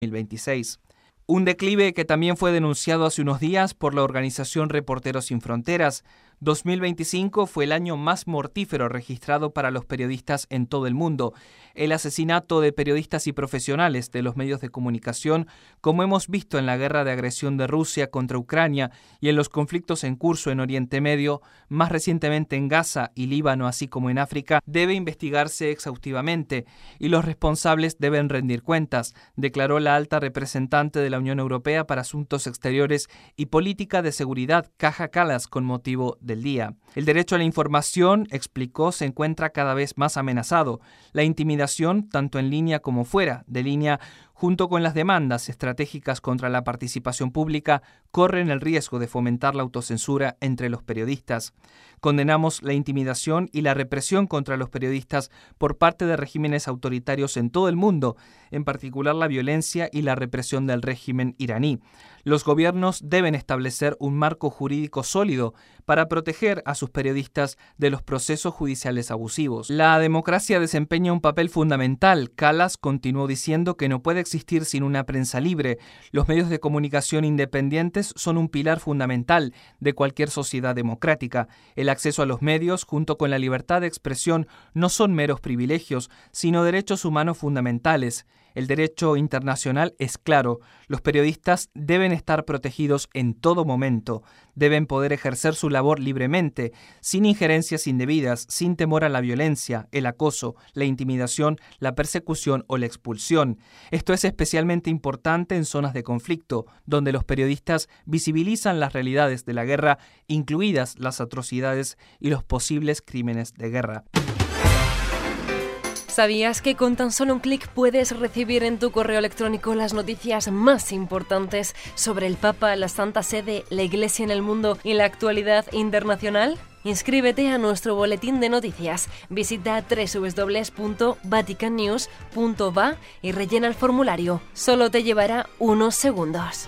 2026. Un declive que también fue denunciado hace unos días por la organización Reporteros Sin Fronteras. 2025 fue el año más mortífero registrado para los periodistas en todo el mundo. El asesinato de periodistas y profesionales de los medios de comunicación, como hemos visto en la guerra de agresión de Rusia contra Ucrania y en los conflictos en curso en Oriente Medio, más recientemente en Gaza y Líbano, así como en África, debe investigarse exhaustivamente y los responsables deben rendir cuentas, declaró la alta representante de la Unión Europea para Asuntos Exteriores y Política de Seguridad, Kaja Kallas, con motivo del día. El derecho a la información, explicó, se encuentra cada vez más amenazado. La intimidación, tanto en línea como fuera de línea, junto con las demandas estratégicas contra la participación pública, corren el riesgo de fomentar la autocensura entre los periodistas. Condenamos la intimidación y la represión contra los periodistas por parte de regímenes autoritarios en todo el mundo, en particular la violencia y la represión del régimen iraní. Los gobiernos deben establecer un marco jurídico sólido para proteger a sus periodistas de los procesos judiciales abusivos. La democracia desempeña un papel fundamental. Kallas continuó diciendo que no puede existir sin una prensa libre. Los medios de comunicación independientes son un pilar fundamental de cualquier sociedad democrática. El acceso a los medios, junto con la libertad de expresión, no son meros privilegios, sino derechos humanos fundamentales. El derecho internacional es claro. Los periodistas deben estar protegidos en todo momento. Deben poder ejercer su labor libremente, sin injerencias indebidas, sin temor a la violencia, el acoso, la intimidación, la persecución o la expulsión. Esto es especialmente importante en zonas de conflicto, donde los periodistas visibilizan las realidades de la guerra, incluidas las atrocidades y los posibles crímenes de guerra. ¿Sabías que con tan solo un clic puedes recibir en tu correo electrónico las noticias más importantes sobre el Papa, la Santa Sede, la Iglesia en el mundo y la actualidad internacional? Inscríbete a nuestro boletín de noticias. Visita www.vaticannews.va y rellena el formulario. Solo te llevará unos segundos.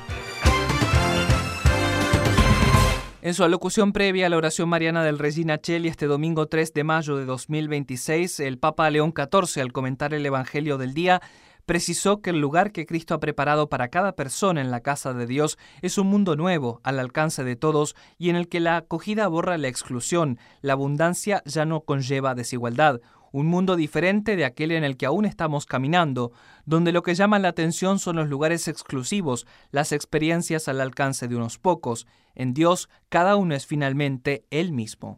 En su alocución previa a la oración mariana del Regina Coeli este domingo 3 de mayo de 2026, el Papa León XIV, al comentar el Evangelio del día, precisó que el lugar que Cristo ha preparado para cada persona en la casa de Dios es un mundo nuevo, al alcance de todos, y en el que la acogida borra la exclusión, la abundancia ya no conlleva desigualdad. Un mundo diferente de aquel en el que aún estamos caminando, donde lo que llama la atención son los lugares exclusivos, las experiencias al alcance de unos pocos. En Dios, cada uno es finalmente Él mismo.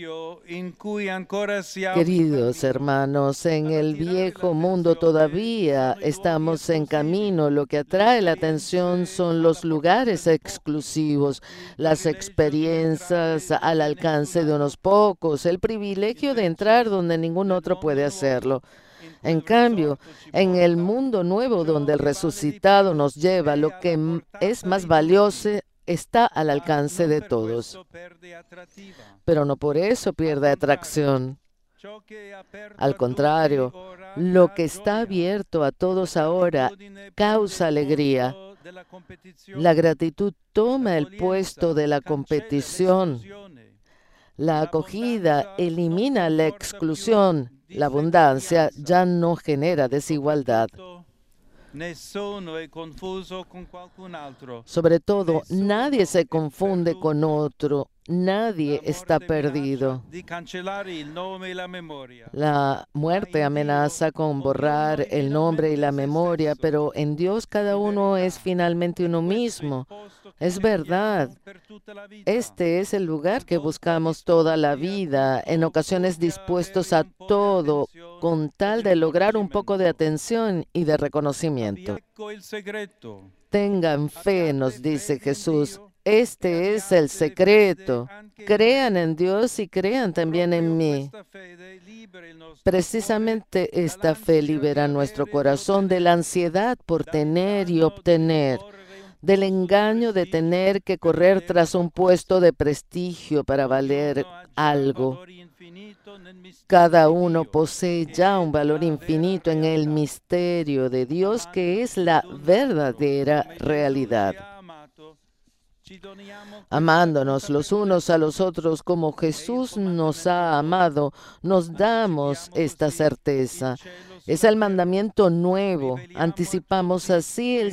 Queridos hermanos, en el viejo mundo todavía estamos en camino. Lo que atrae la atención son los lugares exclusivos, las experiencias al alcance de unos pocos, el privilegio de entrar donde ningún otro puede hacerlo. En cambio, en el mundo nuevo donde el resucitado nos lleva, lo que es más valioso está al alcance de todos. Pero no por eso pierde atracción. Al contrario, lo que está abierto a todos ahora causa alegría. La gratitud toma el puesto de la competición. La acogida elimina la exclusión. La abundancia ya no genera desigualdad. Sobre todo, nadie se confunde con otro. Nadie está perdido. La muerte amenaza con borrar el nombre y la memoria, pero en Dios cada uno es finalmente uno mismo. Es verdad. Este es el lugar que buscamos toda la vida, en ocasiones dispuestos a todo, con tal de lograr un poco de atención y de reconocimiento. Tengan fe, nos dice Jesús. Este es el secreto. Crean en Dios y crean también en mí. Precisamente esta fe libera nuestro corazón de la ansiedad por tener y obtener, del engaño de tener que correr tras un puesto de prestigio para valer algo. Cada uno posee ya un valor infinito en el misterio de Dios, que es la verdadera realidad. Amándonos los unos a los otros como Jesús nos ha amado, nos damos esta certeza. Es el mandamiento nuevo. Anticipamos así el